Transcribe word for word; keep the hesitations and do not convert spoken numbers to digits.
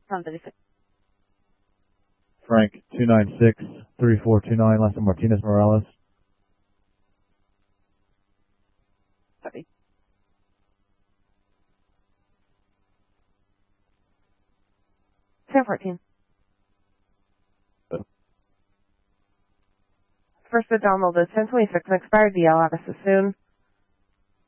ten thirty-six. Frank, two nine six, three four two nine, last name Martinez Morales. Copy. ten fourteen. Oh. First bid download is ten twenty-six and expired D L. Have us soon.